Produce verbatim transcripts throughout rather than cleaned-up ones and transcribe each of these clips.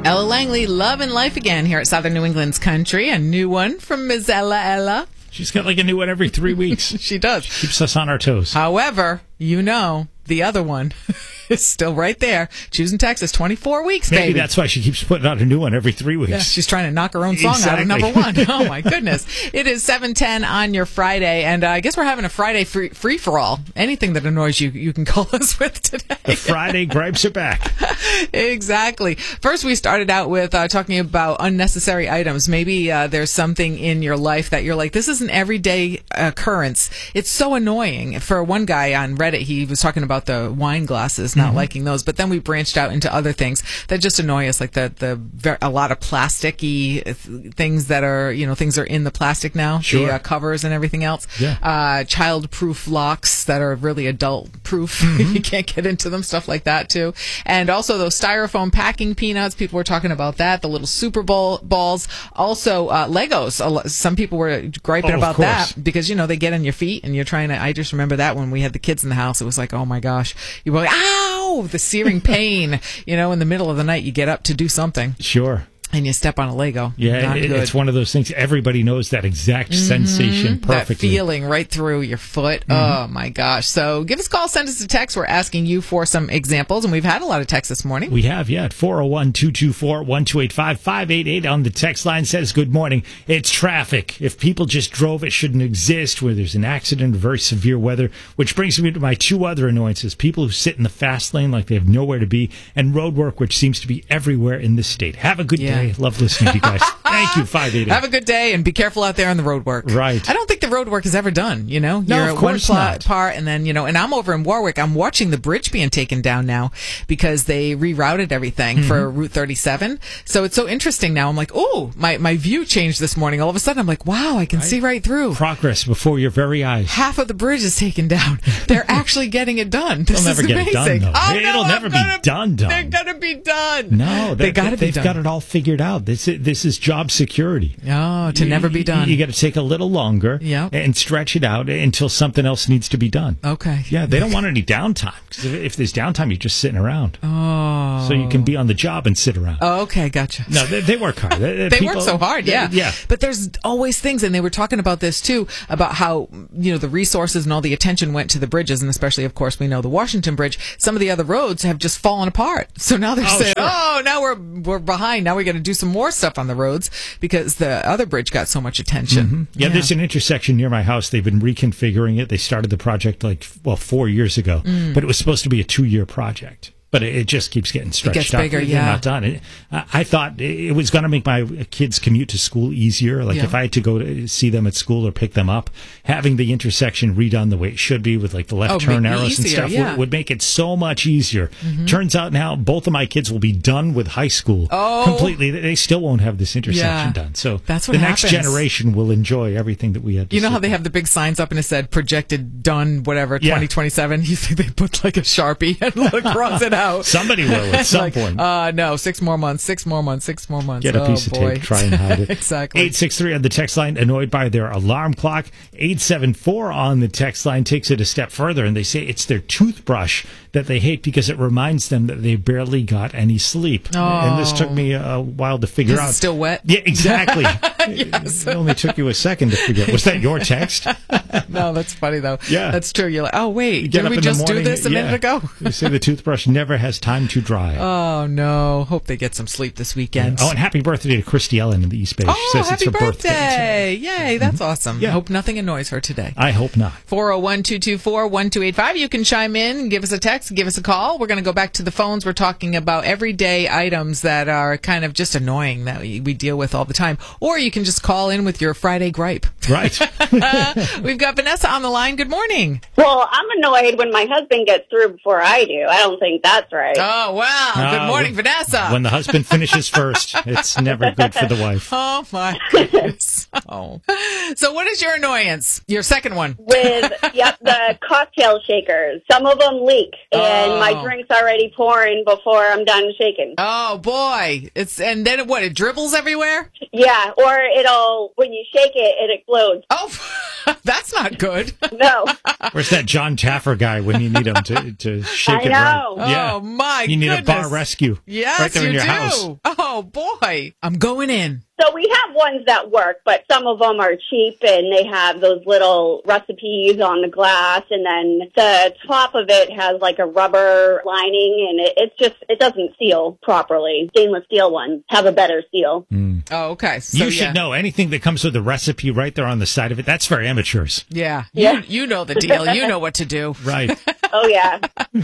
Ella Langley, Love and Life Again here at Southern New England's Country. A new one from Miz Ella Ella. She's got like a new one every three weeks. She does. She keeps us on our toes. However, you know, the other one is still right there. Choosing Texas, twenty-four weeks, Maybe baby. that's why she keeps putting out a new one every three weeks. Yeah, she's trying to knock her own song Exactly. out of number one. Oh, my goodness. It is seven ten on your Friday, and uh, I guess we're having a Friday free, free-for-all. Anything that annoys you, you can call us with today. The Friday gripes are back. Exactly. First, we started out with uh, talking about unnecessary items. Maybe uh, there's something in your life that you're like, this is an everyday occurrence. It's so annoying. For one guy on Reddit, he was talking about the wine glasses, not mm-hmm. liking those. But then we branched out into other things that just annoy us, like the the ver- a lot of plasticky th- things that are, you know, things are in the plastic now, sure. the uh, covers and everything else. Yeah. Uh, child-proof locks that are really adult-proof. Mm-hmm. You can't get into them, stuff like that too. And also those styrofoam packing peanuts. People were talking about that. The little Super Bowl balls. Also uh, Legos. Some people were griping oh, about that because, you know, they get in your feet and you're trying to. I just remember that when we had the kids in the house. It was like, oh my gosh, you were like, ow, the searing pain. You know, in the middle of the night, you get up to do something. Sure. And you step on a Lego. Yeah, it, it's one of those things. Everybody knows that exact mm-hmm. sensation perfectly. That feeling right through your foot. Mm-hmm. Oh, my gosh. So give us a call, send us a text. We're asking you for some examples, and we've had a lot of texts this morning. We have, yeah, at four oh one, two two four, one two eight five. five eight eight on the text line says, good morning. It's traffic. If people just drove, it shouldn't exist where there's an accident or very severe weather, which brings me to my two other annoyances. People who sit in the fast lane like they have nowhere to be, and road work, which seems to be everywhere in this state. Have a good yeah. day. Love listening to you guys. Thank you, five eight eight. Have a good day and be careful out there on the road work. Right. I don't think the road work is ever done, you know? No, You're of at course one pl- not. part and then, you know, and I'm over in Warwick. I'm watching the bridge being taken down now because they rerouted everything mm-hmm. for Route thirty-seven. So it's so interesting now. I'm like, oh, my, my view changed this morning. All of a sudden, I'm like, wow, I can right. see right through. Progress before your very eyes. Half of the bridge is taken down. They're actually getting it done. This They'll never is get amazing. it done, though. Oh, It'll no, never I'm be gonna, done, done. They're going to be done. No, they got to be they've done. got it all figured out. This is, this is job security. Oh, to you, never be done. You, you got to take a little longer yep. and stretch it out until something else needs to be done. Okay. Yeah, they don't want any downtime. Because if, if there's downtime, you're just sitting around. Oh. So you can be on the job and sit around. Oh, okay, gotcha. No, they, they work hard. They, they people, work so hard, yeah. Yeah. But there's always things, and they were talking about this too, about how, you know, the resources and all the attention went to the bridges, and especially, of course, we know the Washington Bridge. Some of the other roads have just fallen apart. So now they're oh, saying, sure. oh, now we're we're behind. Now we got to do some more stuff on the roads because the other bridge got so much attention. Mm-hmm. Yeah, yeah, there's an intersection near my house. They've been reconfiguring it. They started the project like, well, four years ago, mm. but it was supposed to be a two-year project. But it just keeps getting stretched it gets out. bigger, They're yeah. not done. It, I thought it was going to make my kids' commute to school easier. Like yeah. if I had to go to see them at school or pick them up, having the intersection redone the way it should be with like the left oh, turn arrows easier, and stuff yeah. would, would make it so much easier. Mm-hmm. Turns out now both of my kids will be done with high school oh. completely. They still won't have this intersection yeah. done. So That's what the happens. next generation will enjoy everything that we had to You know see. how they have the big signs up and it said projected done, whatever, yeah. twenty twenty-seven? You think they put like a Sharpie and look, cross it out? Somebody will. At some like, point. Uh, no, six more months, six more months, six more months. Get a oh, piece of boy. tape, try and hide it. Exactly. eight six three on the text line, annoyed by their alarm clock. eight seven four on the text line takes it a step further, and they say it's their toothbrush that they hate because it reminds them that they barely got any sleep. Oh. And this took me a while to figure out. It's still wet? Yeah, exactly. Yes. It only took you a second to figure out. Was that your text? No, that's funny, though. Yeah. That's true. You're like, oh, wait, you did we just morning, do this a yeah. minute ago? They say the toothbrush never has time to dry. Oh, no. Hope they get some sleep this weekend. Yeah. Oh, and happy birthday to Christy Ellen in the East Bay. Oh, she says happy it's her birthday. birthday. Yay, that's awesome. Yeah. Hope nothing annoys her today. I hope not. four oh one, two two four, one two eight five. You can chime in, give us a text, give us a call. We're going to go back to the phones. We're talking about everyday items that are kind of just annoying that we, we deal with all the time. Or you can just call in with your Friday gripe. Right. We've got Vanessa on the line. Good morning. Well, I'm annoyed when my husband gets through before I do. I don't think that's right. Oh, wow. Uh, Good morning, when, Vanessa. When the husband finishes first, it's never good for the wife. Oh, my goodness. Oh. So what is your annoyance? Your second one. With, yep, the cocktail shakers. Some of them leak, and oh. my drink's already pouring before I'm done shaking. Oh, boy. It's And then what, it dribbles everywhere? Yeah, or it'll, when you shake it, it explodes. Oh, That's not good. No. Where's that John Taffer guy when you need him to, to shake I it know. right? Yeah. Oh, my You need goodness. a bar rescue. Yes, right there you in your do. house. Oh, boy. I'm going in. So we have ones that work, but some of them are cheap and they have those little recipes on the glass, and then the top of it has like a rubber lining, and it, it's just, it doesn't seal properly. Stainless steel ones have a better seal. Mm. Oh, okay. So, You should yeah. know anything that comes with a recipe right there on the side of it. That's for amateurs. Yeah. Yeah. You, you know the deal. You know what to do. Right. Oh, yeah.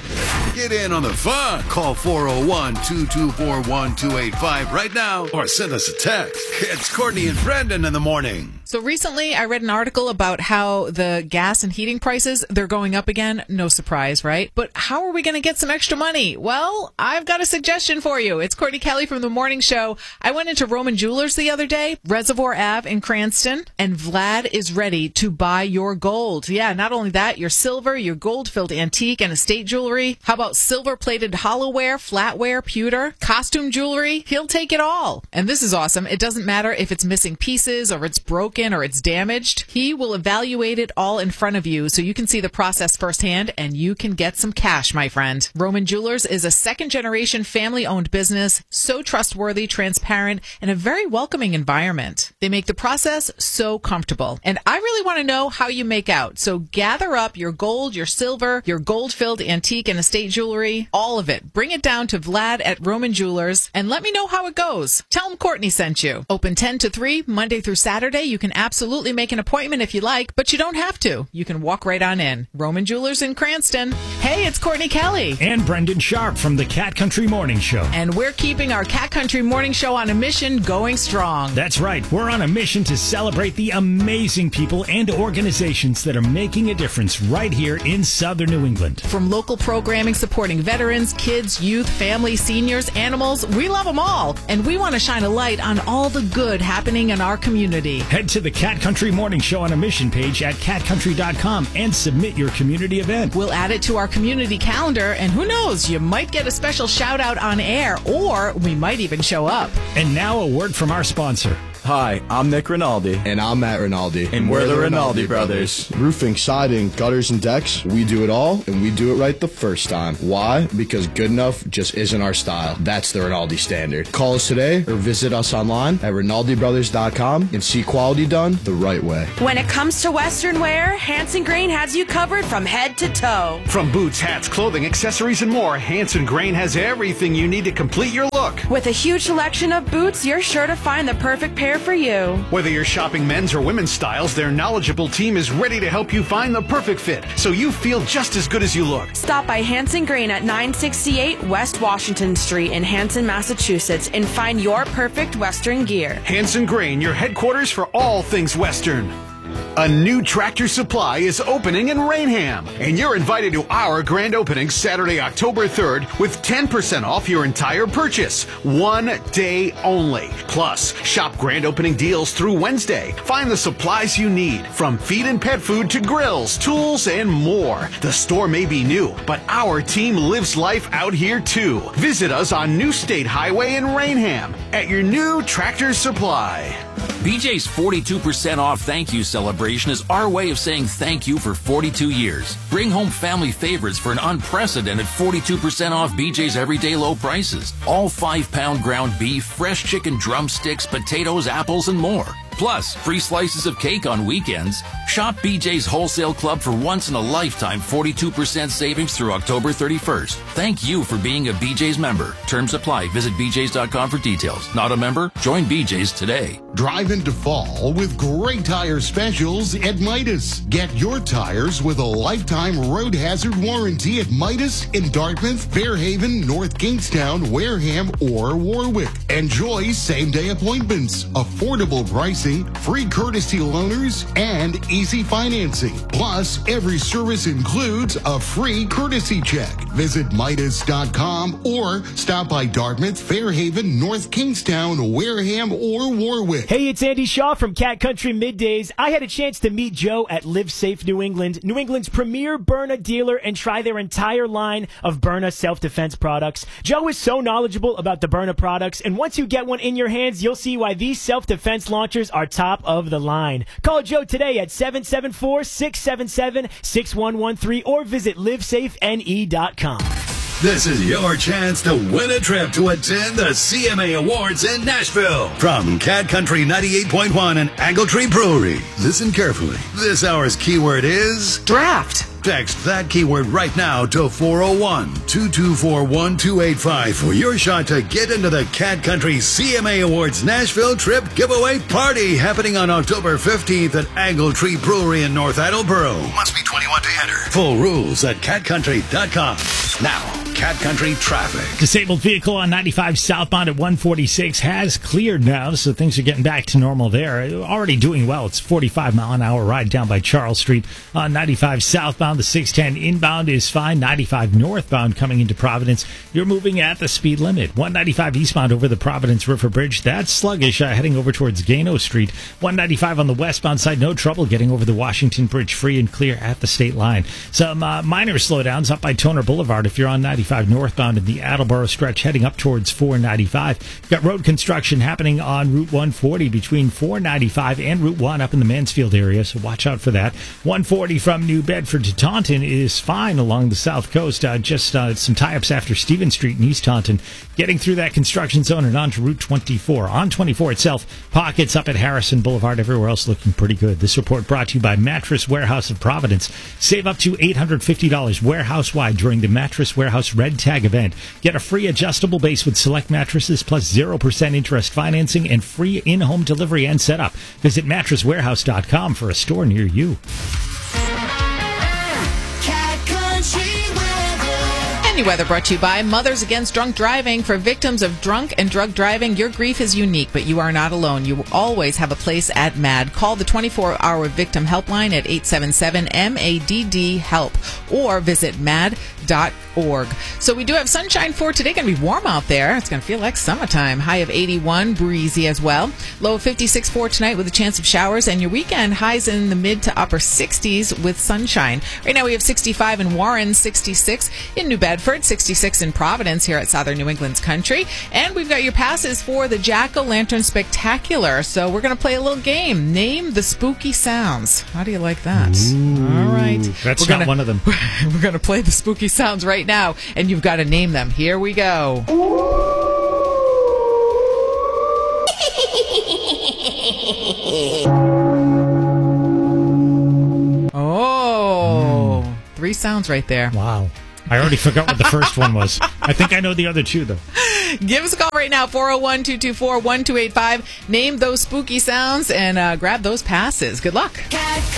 Get in on the fun. Call four oh one, two two four, one two eight five right now or send us a text. It's Courtney and Brendan in the morning. So recently I read an article about how the gas and heating prices, they're going up again. No surprise, right? But how are we going to get some extra money? Well, I've got a suggestion for you. It's Courtney Kelly from The Morning Show. I went into Roman Jewelers the other day, Reservoir Ave in Cranston, and Vlad is ready to buy your gold. Yeah, not only that, your silver, your gold-filled antique and estate jewelry. How about silver-plated hollowware, flatware, pewter, costume jewelry? He'll take it all. And this is awesome. It doesn't matter if it's missing pieces or it's broken or it's damaged. He will evaluate it all in front of you so you can see the process firsthand and you can get some cash, my friend. Roman Jewelers is a second-generation family-owned business, so trustworthy, transparent, and a very welcoming environment. They make the process so comfortable. And I really want to know how you make out. So gather up your gold, your silver, your gold-filled antique and estate jewelry, all of it. Bring it down to Vlad at Roman Jewelers and let me know how it goes. Tell him Courtney sent you. Open ten to three, Monday through Saturday. You can absolutely make an appointment if you like, but you don't have to. You can walk right on in. Roman Jewelers in Cranston. Hey, it's Courtney Kelly. And Brendan Sharp from the Cat Country Morning Show. And we're keeping our Cat Country Morning Show on a mission going strong. That's right. We're on a mission to celebrate the amazing people and organizations that are making a difference right here in Southern New England. From local programming supporting veterans, kids, youth, families, seniors, animals, we love them all. And we want to shine a light on all the good happening in our community. Head to the Cat Country Morning Show on a mission page at cat country dot com and submit your community event. We'll add it to our community calendar, and who knows, you might get a special shout out on air, or we might even show up. And now a word from our sponsor. Hi, I'm Nick Rinaldi. And I'm Matt Rinaldi. And we're the Rinaldi brothers. Roofing, siding, gutters, and decks, we do it all, and we do it right the first time. Why? Because good enough just isn't our style. That's the Rinaldi standard. Call us today or visit us online at rinaldi brothers dot com and see quality done the right way. When it comes to Western wear, Hanson Grain has you covered from head to toe. From boots, hats, clothing, accessories, and more, Hanson Grain has everything you need to complete your look. With a huge selection of boots, you're sure to find the perfect pair for you. Whether you're shopping men's or women's styles, their knowledgeable team is ready to help you find the perfect fit, so you feel just as good as you look. Stop by Hanson Grain at nine sixty-eight West Washington Street in Hanson, Massachusetts, and find your perfect Western gear. Hanson Grain, your headquarters for all things Western. A new Tractor Supply is opening in Rainham, and you're invited to our grand opening Saturday, October third, with ten percent off your entire purchase. One day only. Plus, shop grand opening deals through Wednesday. Find the supplies you need, from feed and pet food to grills, tools, and more. The store may be new, but our team lives life out here too. Visit us on New State Highway in Rainham at your new Tractor Supply. B J's forty-two percent off thank you celebration is our way of saying thank you for forty-two years. Bring home family favorites for an unprecedented forty-two percent off B J's everyday low prices. All five pound ground beef, fresh chicken drumsticks, potatoes, apples, and more. Plus, free slices of cake on weekends. Shop B J's Wholesale Club for once-in-a-lifetime forty-two percent savings through October thirty-first. Thank you for being a B J's member. Terms apply. Visit b j's dot com for details. Not a member? Join B J's today. Drive into fall with great tire specials at Midas. Get your tires with a lifetime road hazard warranty at Midas in Dartmouth, Fairhaven, North Kingstown, Wareham, or Warwick. Enjoy same-day appointments, affordable pricing, free courtesy loaners, and easy financing. Plus, every service includes a free courtesy check. Visit Midas dot com or stop by Dartmouth, Fairhaven, North Kingstown, Wareham, or Warwick. Hey, it's Andy Shaw from Cat Country Middays. I had a chance to meet Joe at Live Safe New England, New England's premier Byrna dealer, and try their entire line of Byrna self-defense products. Joe is so knowledgeable about the Byrna products, and once you get one in your hands, you'll see why these self-defense launchers are top of the line. Call Joe today at seven seven four, six seven seven, six one one three or visit live safe N E dot com. This is your chance to win a trip to attend the C M A Awards in Nashville from Cat Country ninety-eight point one and Angle Tree Brewery. Listen carefully. This hour's keyword is draft. Text that keyword right now to four oh one, two two four, one two eight five for your shot to get into the Cat Country C M A Awards Nashville Trip Giveaway Party happening on October fifteenth at Angle Tree Brewery in North Attleboro. Must be twenty-one to enter. Full rules at cat country dot com. Now, Cat Country traffic. Disabled vehicle on ninety-five southbound at one forty-six has cleared now, so things are getting back to normal there. Already doing well. It's forty-five mile an hour ride down by Charles Street on ninety-five southbound. The six ten inbound is fine. ninety-five northbound coming into Providence, you're moving at the speed limit. one ninety-five eastbound over the Providence River Bridge, that's sluggish uh, heading over towards Gano Street. one ninety-five on the westbound side, no trouble getting over the Washington Bridge free and clear at the state line. Some uh, minor slowdowns up by Toner Boulevard if you're on ninety-five northbound in the Attleboro stretch heading up towards four ninety-five. Got road construction happening on Route one forty between four ninety-five and Route one up in the Mansfield area, so watch out for that. one forty from New Bedford to Taunton is fine along the south coast. Uh, just uh, some tie-ups after Stevens Street in East Taunton. Getting through that construction zone and on to Route twenty-four. On twenty-four itself, pockets up at Harrison Boulevard. Everywhere else looking pretty good. This report brought to you by Mattress Warehouse of Providence. Save up to eight hundred fifty dollars warehouse-wide during the Mattress Warehouse Red Tag event. Get a free adjustable base with select mattresses plus zero percent interest financing and free in-home delivery and setup. Visit mattress warehouse dot com for a store near you. Any weather brought to you by Mothers Against Drunk Driving. For victims of drunk and drug driving, your grief is unique, but you are not alone. You will always have a place at MADD. Call the twenty-four hour victim helpline at eight seven seven, M A D D, HELP, or visit mad dot org. So we do have sunshine for today. Going to be warm out there. It's going to feel like summertime. High of eighty-one, breezy as well. Low of fifty-six for tonight with a chance of showers, and your weekend highs in the mid to upper sixties with sunshine. Right now we have sixty-five in Warren, sixty-six in New Bedford, sixty-six in Providence here at Southern New England's Country. And we've got your passes for the Jack-O-Lantern Spectacular. So we're going to play a little game. Name the spooky sounds. How do you like that? Ooh, all right. That's we're not gonna, one of them. We're going to play the spooky sounds right now, and you've got to name them. Here we go. Oh, mm. Three sounds right there. Wow. I already forgot what the first one was. I think I know the other two, though. Give us a call right now, four oh one, two two four, one two eight five. Name those spooky sounds and uh, grab those passes. Good luck.